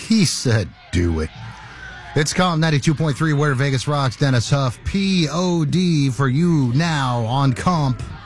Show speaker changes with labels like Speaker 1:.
Speaker 1: He said, do it. It's Calm 92.3 where Vegas rocks. Dennis Huff, POD for you now on Comp.